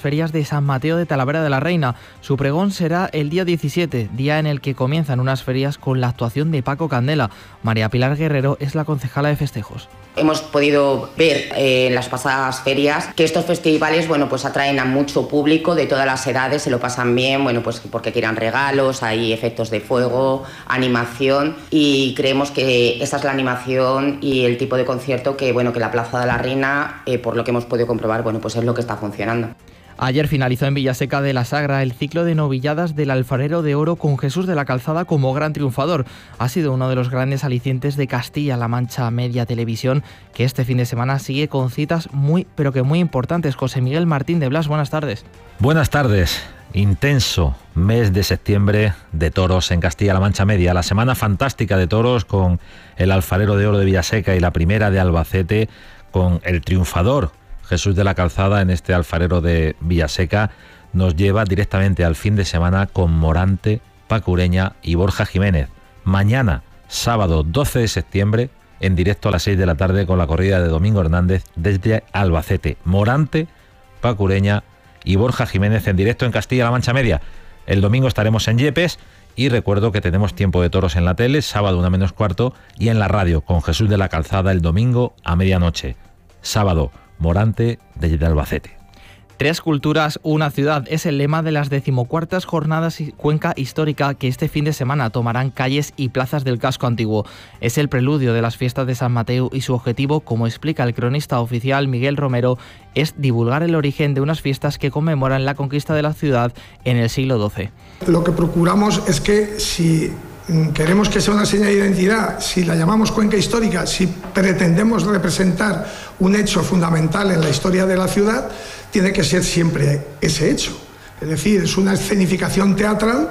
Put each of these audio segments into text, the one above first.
ferias de San Mateo de Talavera de la Reina. Su pregón será el día 17, día en el que comienzan unas ferias con la actuación de Paco Candela. María Pilar Guerrero es la concejala de festejos. Hemos podido ver en las pasadas ferias que estos festivales, pues atraen a mucho público de todas las edades, se lo pasan bien, pues porque quieran regalos, hay efectos de fuego, animación, y creemos que esa es la animación y el tipo de concierto que la Plaza de la Reina, por lo que hemos podido comprobar, pues es lo que está funcionando. Ayer finalizó en Villaseca de la Sagra el ciclo de novilladas del Alfarero de Oro con Jesús de la Calzada como gran triunfador. Ha sido uno de los grandes alicientes de Castilla-La Mancha Media Televisión, que este fin de semana sigue con citas muy importantes. José Miguel Martín de Blas, buenas tardes. Buenas tardes. Intenso mes de septiembre de toros en Castilla-La Mancha Media. La semana fantástica de toros con el Alfarero de Oro de Villaseca y la primera de Albacete con el triunfador Jesús de la Calzada en este Alfarero de Villaseca nos lleva directamente al fin de semana con Morante, Paco Ureña y Borja Jiménez. Mañana, sábado 12 de septiembre, en directo a las 6 de la tarde con la corrida de Domingo Hernández desde Albacete. Morante, Paco Ureña y Borja Jiménez en directo en Castilla-La Mancha Media. El domingo estaremos en Yepes y recuerdo que tenemos tiempo de toros en la tele, sábado 1:15 y en la radio con Jesús de la Calzada el domingo a medianoche. Sábado, Morante desde Albacete. 3 culturas, una ciudad es el lema de las 14ª Jornadas Cuenca Histórica que este fin de semana tomarán calles y plazas del casco antiguo. Es el preludio de las fiestas de San Mateo y su objetivo, como explica el cronista oficial Miguel Romero, es divulgar el origen de unas fiestas que conmemoran la conquista de la ciudad en el siglo XII. Lo que procuramos es que si queremos que sea una señal de identidad, si la llamamos cuenca histórica, si pretendemos representar un hecho fundamental en la historia de la ciudad, tiene que ser siempre ese hecho. Es decir, es una escenificación teatral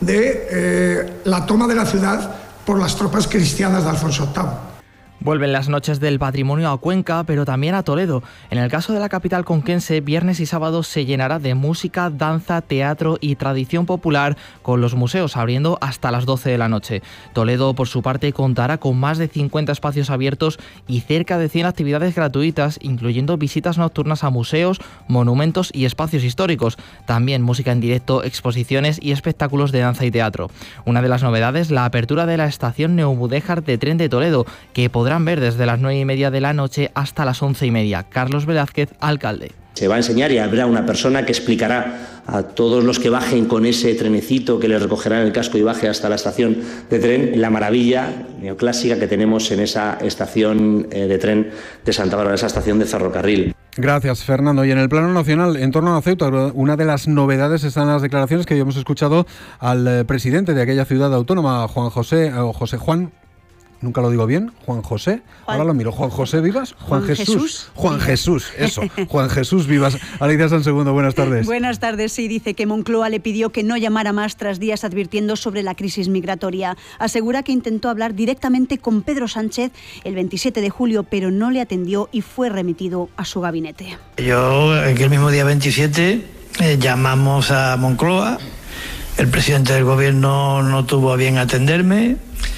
de la toma de la ciudad por las tropas cristianas de Alfonso VIII. Vuelven las noches del patrimonio a Cuenca, pero también a Toledo. En el caso de la capital conquense, viernes y sábado se llenará de música, danza, teatro y tradición popular, con los museos abriendo hasta las 12 de la noche. Toledo, por su parte, contará con más de 50 espacios abiertos y cerca de 100 actividades gratuitas, incluyendo visitas nocturnas a museos, monumentos y espacios históricos. También música en directo, exposiciones y espectáculos de danza y teatro. Una de las novedades, la apertura de la estación Neomudéjar de tren de Toledo, que podrán ver desde las 9:30 de la noche hasta las 11:30. Carlos Velázquez, alcalde. Se va a enseñar y habrá una persona que explicará a todos los que bajen con ese trenecito que les recogerá en el casco y baje hasta la estación de tren la maravilla neoclásica que tenemos en esa estación de tren de Santa Bárbara, esa estación de ferrocarril. Gracias, Fernando. Y en el plano nacional, en torno a Ceuta, una de las novedades están las declaraciones que habíamos escuchado al presidente de aquella ciudad autónoma, Juan José nunca lo digo bien, Juan José, ahora lo miro, Juan José Vivas, Juan Jesús, eso, Juan Jesús Vivas. Alicia Sansegundo, buenas tardes. Buenas tardes, sí, dice que Moncloa le pidió que no llamara más tras días advirtiendo sobre la crisis migratoria. Asegura que intentó hablar directamente con Pedro Sánchez el 27 de julio, pero no le atendió y fue remitido a su gabinete. Yo, el mismo día 27, llamamos a Moncloa, el presidente del gobierno no tuvo a bien atenderme.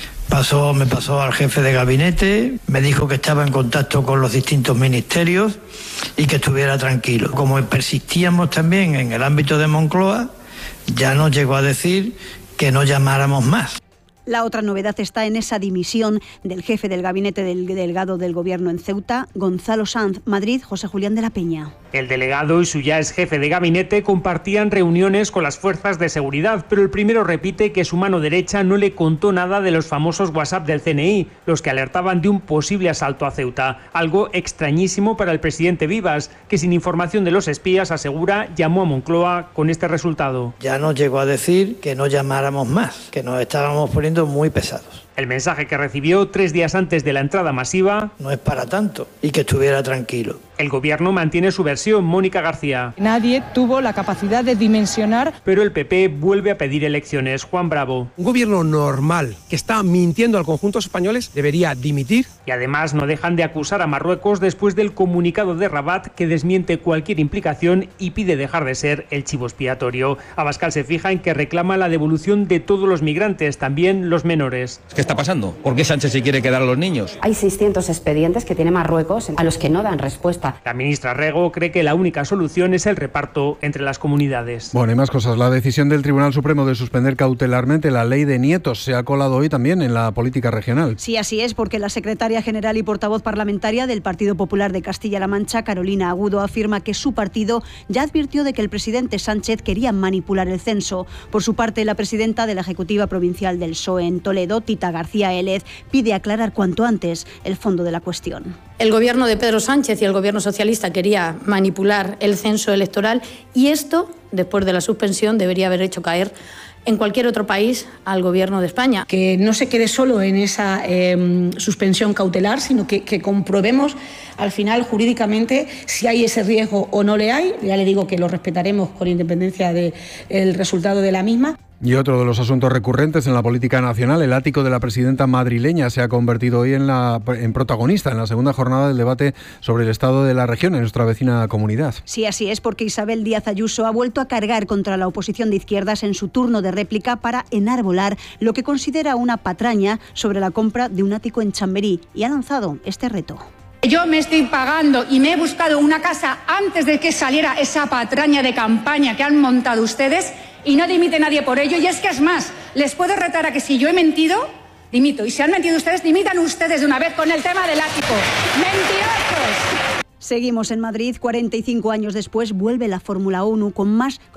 Me pasó al jefe de gabinete, me dijo que estaba en contacto con los distintos ministerios y que estuviera tranquilo. Como persistíamos también en el ámbito de Moncloa, ya nos llegó a decir que no llamáramos más. La otra novedad está en esa dimisión del jefe del gabinete del delegado del gobierno en Ceuta, Gonzalo Sanz. Madrid, José Julián de la Peña. El delegado y su ya ex jefe de gabinete compartían reuniones con las fuerzas de seguridad, pero el primero repite que su mano derecha no le contó nada de los famosos WhatsApp del CNI, los que alertaban de un posible asalto a Ceuta. Algo extrañísimo para el presidente Vivas, que sin información de los espías, asegura, llamó a Moncloa con este resultado. Ya nos llegó a decir que no llamáramos más, que nos estábamos poniendo muy pesados. El mensaje que recibió 3 días antes de la entrada masiva: no es para tanto, y que estuviera tranquilo. El gobierno mantiene su versión. Mónica García. Nadie tuvo la capacidad de dimensionar. Pero el PP vuelve a pedir elecciones. Juan Bravo. Un gobierno normal que está mintiendo al conjunto de los españoles debería dimitir. Y además no dejan de acusar a Marruecos después del comunicado de Rabat que desmiente cualquier implicación y pide dejar de ser el chivo expiatorio. Abascal se fija en que reclama la devolución de todos los migrantes, también los menores. Es que está pasando? ¿Por qué Sánchez se quiere quedar a los niños? Hay 600 expedientes que tiene Marruecos a los que no dan respuesta. La ministra Rego cree que la única solución es el reparto entre las comunidades. Bueno, y más cosas. La decisión del Tribunal Supremo de suspender cautelarmente la ley de nietos se ha colado hoy también en la política regional. Sí, así es, porque la secretaria general y portavoz parlamentaria del Partido Popular de Castilla-La Mancha, Carolina Agudo, afirma que su partido ya advirtió de que el presidente Sánchez quería manipular el censo. Por su parte, la presidenta de la Ejecutiva Provincial del PSOE en Toledo, Tita García Élez, pide aclarar cuanto antes el fondo de la cuestión. El gobierno de Pedro Sánchez y el gobierno socialista quería manipular el censo electoral y esto, después de la suspensión, debería haber hecho caer en cualquier otro país al gobierno de España. Que no se quede solo en esa suspensión cautelar, sino que comprobemos al final jurídicamente si hay ese riesgo o no le hay. Ya le digo que lo respetaremos con independencia del resultado de la misma. Y otro de los asuntos recurrentes en la política nacional, el ático de la presidenta madrileña se ha convertido hoy en protagonista en la segunda jornada del debate sobre el estado de la región en nuestra vecina comunidad. Sí, así es, porque Isabel Díaz Ayuso ha vuelto a cargar contra la oposición de izquierdas en su turno de réplica para enarbolar lo que considera una patraña sobre la compra de un ático en Chamberí y ha lanzado este reto. Yo me estoy pagando y me he buscado una casa antes de que saliera esa patraña de campaña que han montado ustedes y no dimite nadie por ello. Y es que es más, les puedo retar a que si yo he mentido, dimito. Y si han mentido ustedes, dimitan ustedes de una vez con el tema del ático. ¡Mentirosos! Seguimos en Madrid. 45 años después vuelve la Fórmula 1 con más de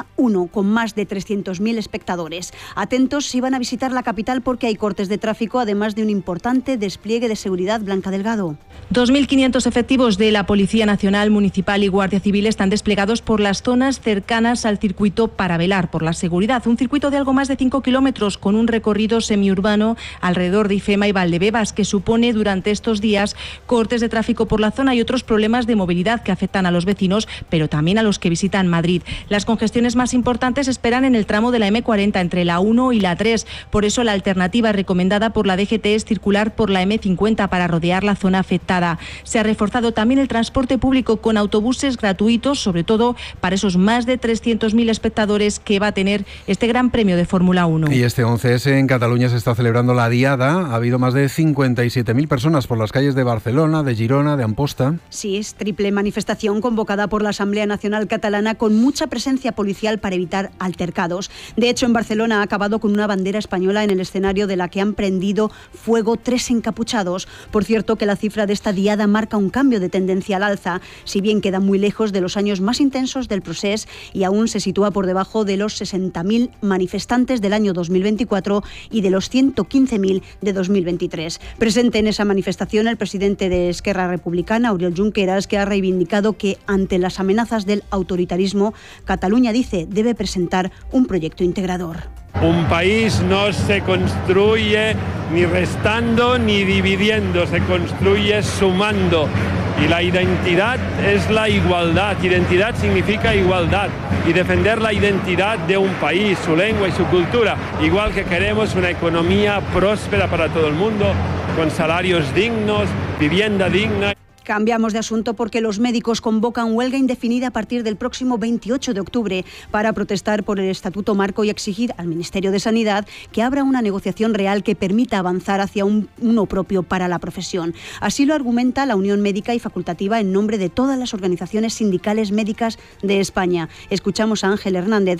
300.000 espectadores. Atentos si van a visitar la capital porque hay cortes de tráfico, además de un importante despliegue de seguridad. Blanca Delgado. 2.500 efectivos de la Policía Nacional, Municipal y Guardia Civil están desplegados por las zonas cercanas al circuito para velar por la seguridad. Un circuito de algo más de 5 kilómetros con un recorrido semiurbano alrededor de Ifema y Valdebebas que supone durante estos días cortes de tráfico por la zona y otros problemas de movilidad que afectan a los vecinos, pero también a los que visitan Madrid. Las congestiones más importantes se esperan en el tramo de la M40 entre la 1 y la 3. Por eso la alternativa recomendada por la DGT es circular por la M50 para rodear la zona afectada. Se ha reforzado también el transporte público con autobuses gratuitos, sobre todo para esos más de 300.000 espectadores que va a tener este Gran Premio de Fórmula 1. Y este 11S en Cataluña se está celebrando la Diada. Ha habido más de 57.000 personas por las calles de Barcelona, de Girona, de Amposta. Sí, es triple manifestación convocada por la Asamblea Nacional Catalana con mucha presencia policial para evitar altercados. De hecho, en Barcelona ha acabado con una bandera española en el escenario de la que han prendido fuego 3 encapuchados. Por cierto, que la cifra de esta diada marca un cambio de tendencia al alza, si bien queda muy lejos de los años más intensos del procés y aún se sitúa por debajo de los 60.000 manifestantes del año 2024 y de los 115.000 de 2023. Presente en esa manifestación el presidente de Esquerra Republicana, Oriol Junqueras, que ha reivindicado que ante las amenazas del autoritarismo, Cataluña, dice, debe presentar un proyecto integrador. Un país no se construye ni restando ni dividiendo, se construye sumando. Y la identidad es la igualdad. Identidad significa igualdad. Y defender la identidad de un país, su lengua y su cultura. Igual que queremos una economía próspera para todo el mundo, con salarios dignos, vivienda digna. Cambiamos de asunto porque los médicos convocan huelga indefinida a partir del próximo 28 de octubre para protestar por el Estatuto Marco y exigir al Ministerio de Sanidad que abra una negociación real que permita avanzar hacia uno propio para la profesión. Así lo argumenta la Unión Médica y Facultativa en nombre de todas las organizaciones sindicales médicas de España. Escuchamos a Ángel Hernández,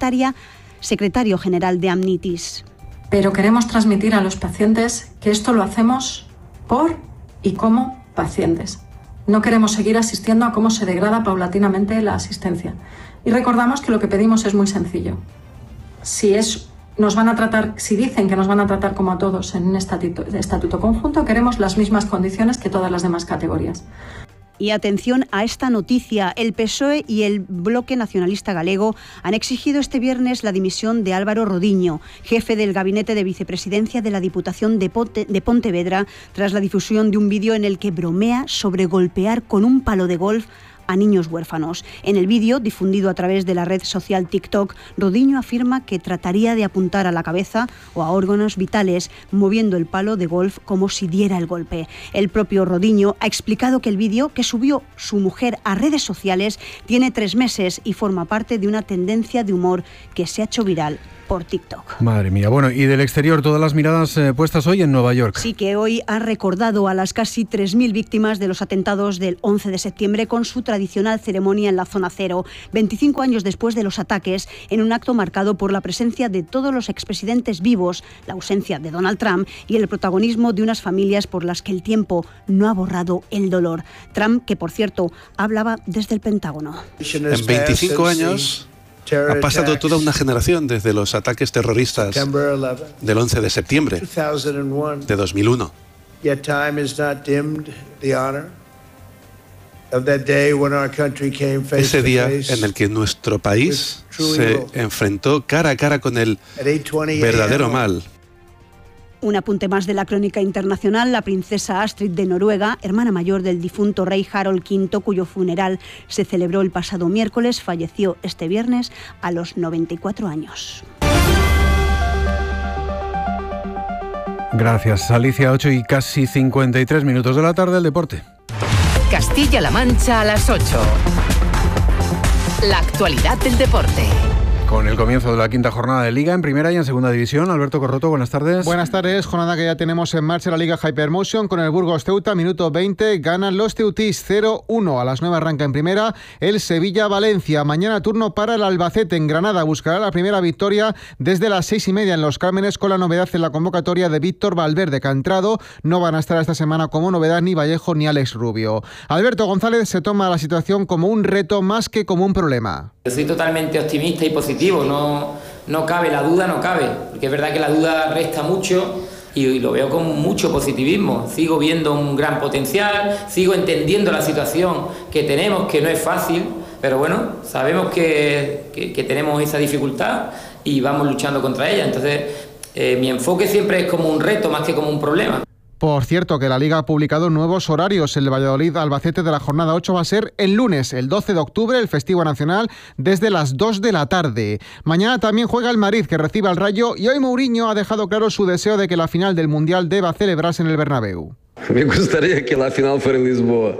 secretario general de Amnitis. Pero queremos transmitir a los pacientes que esto lo hacemos por y como pacientes. No queremos seguir asistiendo a cómo se degrada paulatinamente la asistencia. Y recordamos que lo que pedimos es muy sencillo. Si dicen que nos van a tratar como a todos en un estatuto conjunto, queremos las mismas condiciones que todas las demás categorías. Y atención a esta noticia, el PSOE y el Bloque Nacionalista Galego han exigido este viernes la dimisión de Álvaro Rodiño, jefe del Gabinete de Vicepresidencia de la Diputación de Pontevedra, tras la difusión de un vídeo en el que bromea sobre golpear con un palo de golf a niños huérfanos. En el vídeo, difundido a través de la red social TikTok, Rodiño afirma que trataría de apuntar a la cabeza o a órganos vitales moviendo el palo de golf como si diera el golpe. El propio Rodiño ha explicado que el vídeo, que subió su mujer a redes sociales, tiene 3 meses y forma parte de una tendencia de humor que se ha hecho viral por TikTok. Madre mía. Bueno, y del exterior, todas las miradas puestas hoy en Nueva York. Sí, que hoy ha recordado a las casi 3.000 víctimas de los atentados del 11 de septiembre con su tradicional ceremonia en la Zona Cero, 25 años después de los ataques, en un acto marcado por la presencia de todos los expresidentes vivos, la ausencia de Donald Trump y el protagonismo de unas familias por las que el tiempo no ha borrado el dolor. Trump, que por cierto, hablaba desde el Pentágono. En 25 años ha pasado toda una generación desde los ataques terroristas del 11 de septiembre de 2001. Ese día en el que nuestro país se enfrentó cara a cara con el verdadero mal. Un apunte más de la crónica internacional: la princesa Astrid de Noruega, hermana mayor del difunto rey Harald V, cuyo funeral se celebró el pasado miércoles, falleció este viernes a los 94 años. Gracias, Alicia. 8 y casi 53 minutos de la tarde, el deporte. Castilla-La Mancha a las 8. La actualidad del deporte. Con el comienzo de la quinta jornada de Liga en Primera y en Segunda División. Alberto Corroto, buenas tardes. Buenas tardes, jornada que ya tenemos en marcha la Liga Hypermotion con el Burgos Ceuta, minuto 20, ganan los teutís 0-1, a las 9 arranca en Primera el Sevilla-Valencia, mañana turno para el Albacete en Granada, buscará la primera victoria desde las 6:30 en Los Cármenes, con la novedad en la convocatoria de Víctor Valverde, que ha entrado. No van a estar esta semana como novedad ni Vallejo ni Alex Rubio. Alberto González se toma la situación como un reto más que como un problema. Yo soy totalmente optimista y positivo, no cabe, la duda no cabe, porque es verdad que la duda resta mucho y lo veo con mucho positivismo. Sigo viendo un gran potencial, sigo entendiendo la situación que tenemos, que no es fácil, pero bueno, sabemos que tenemos esa dificultad y vamos luchando contra ella. Entonces, mi enfoque siempre es como un reto más que como un problema. Por cierto, que la Liga ha publicado nuevos horarios. El Valladolid-Albacete de la jornada 8 va a ser el lunes, el 12 de octubre, el festivo nacional, desde las 2 de la tarde. Mañana también juega el Madrid, que recibe al Rayo, y hoy Mourinho ha dejado claro su deseo de que la final del Mundial deba celebrarse en el Bernabéu. Me gustaría que la final fuera en Lisboa,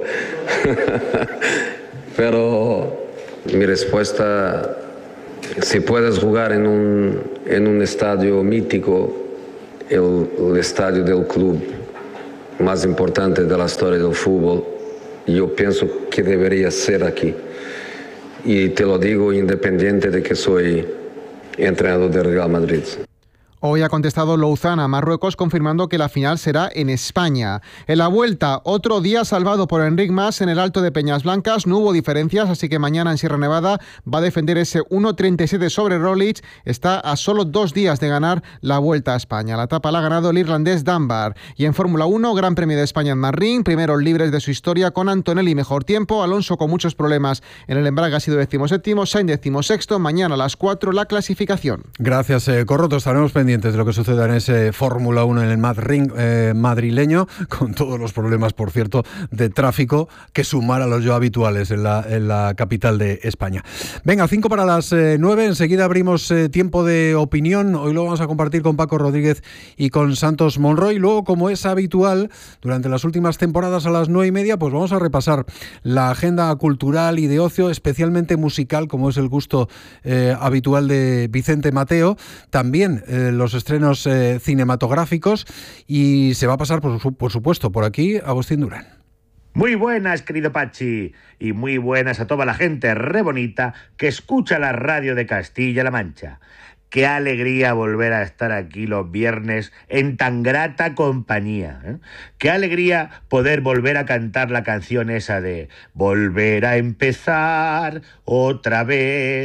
pero mi respuesta, si puedes jugar en un estadio mítico, el estadio del club más importante de la historia del fútbol, yo pienso que debería ser aquí. Y te lo digo independiente de que soy entrenador del Real Madrid. Hoy ha contestado Louzana, Marruecos, confirmando que la final será en España. En la vuelta, otro día salvado por Enric Mas en el Alto de Peñas Blancas. No hubo diferencias, así que mañana en Sierra Nevada va a defender ese 1.37 sobre Roglic. Está a solo 2 días de ganar la Vuelta a España. La etapa la ha ganado el irlandés Dunbar. Y en Fórmula 1, Gran Premio de España en Marrín. Primeros libres de su historia con Antonelli mejor tiempo. Alonso con muchos problemas en el embrague ha sido 17º, Sainz 16º. Mañana a las 4 la clasificación. Gracias, Corroto. Estaremos pendientes de lo que suceda en ese Fórmula 1 en el madrileño, con todos los problemas, por cierto, de tráfico que sumar a los ya habituales en la capital de España. Venga, 5 para las 9, enseguida abrimos tiempo de opinión. Hoy lo vamos a compartir con Paco Rodríguez y con Santos Monroy. Luego, como es habitual, durante las últimas temporadas a las 9:30, pues vamos a repasar la agenda cultural y de ocio, especialmente musical, como es el gusto habitual de Vicente Mateo. También los estrenos cinematográficos, y se va a pasar, por supuesto, por aquí Agustín Durán. Muy buenas, querido Pachi, y muy buenas a toda la gente re bonita que escucha la radio de Castilla-La Mancha. Qué alegría volver a estar aquí los viernes en tan grata compañía, ¿eh? Qué alegría poder volver a cantar la canción esa de volver a empezar otra vez,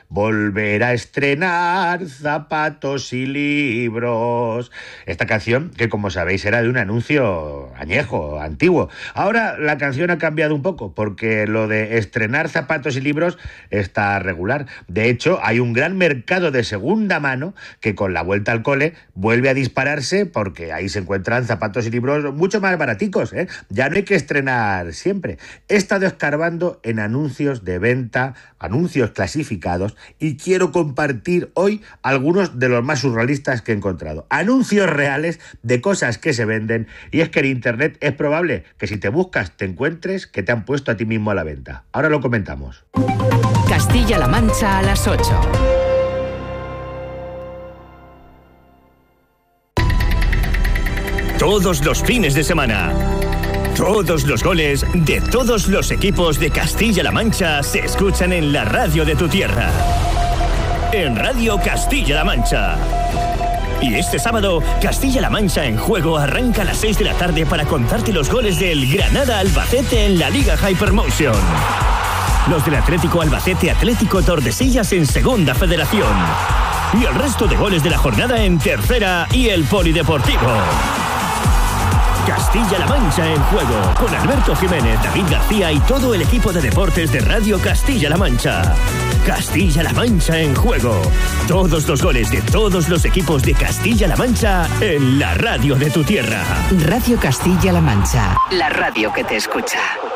volver a estrenar zapatos y libros. Esta canción, que como sabéis era de un anuncio añejo, antiguo. Ahora la canción ha cambiado un poco, porque lo de estrenar zapatos y libros está regular. De hecho, hay un gran mercado de segunda mano que con la vuelta al cole vuelve a dispararse, porque ahí se encuentran zapatos y libros mucho más baraticos, ¿eh? Ya no hay que estrenar siempre. He estado escarbando en anuncios de venta, anuncios clasificados, y quiero compartir hoy algunos de los más surrealistas que he encontrado. Anuncios reales de cosas que se venden, y es que en internet es probable que si te buscas te encuentres que te han puesto a ti mismo a la venta. Ahora lo comentamos. Castilla-La Mancha a las 8. Todos los fines de semana, todos los goles de todos los equipos de Castilla-La Mancha se escuchan en la radio de tu tierra. En Radio Castilla-La Mancha. Y este sábado, Castilla-La Mancha en Juego arranca a las 6 de la tarde para contarte los goles del Granada-Albacete en la Liga Hypermotion. Los del Atlético Albacete-Atlético Tordesillas en Segunda Federación. Y el resto de goles de la jornada en Tercera y el Polideportivo. Castilla-La Mancha en Juego, con Alberto Jiménez, David García y todo el equipo de deportes de Radio Castilla-La Mancha. Castilla-La Mancha en Juego. Todos los goles de todos los equipos de Castilla-La Mancha en la radio de tu tierra. Radio Castilla-La Mancha, la radio que te escucha.